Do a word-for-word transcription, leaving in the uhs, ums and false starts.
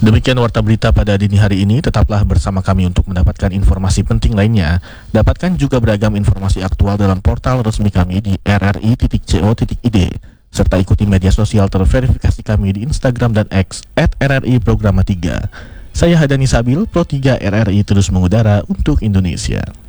Demikian warta berita pada dini hari ini. Tetaplah bersama kami untuk mendapatkan informasi penting lainnya. Dapatkan juga beragam informasi aktual dalam portal resmi kami di r r i titik co titik i d serta ikuti media sosial terverifikasi kami di Instagram dan X at r r i programa tiga. Saya Hadani Sabil, Pro tiga R R I terus mengudara untuk Indonesia.